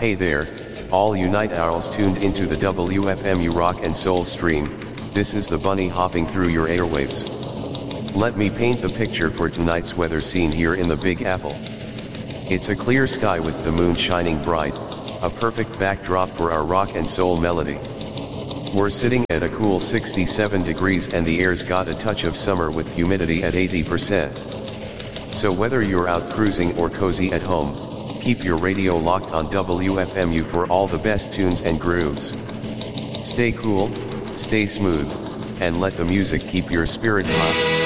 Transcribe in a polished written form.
Hey there, all you night owls tuned into the WFMU Rock and Soul stream. This is the bunny hopping through your airwaves. Let me paint the picture for tonight's weather scene here in the Big Apple. It's a clear sky with the moon shining bright, a perfect backdrop for our rock and soul melody. We're sitting at a cool 67 degrees and the air's got a touch of summer with humidity at 80%. So whether you're out cruising or cozy at home, keep your radio locked on WFMU for all the best tunes and grooves. Stay cool, stay smooth, and let the music keep your spirit hot.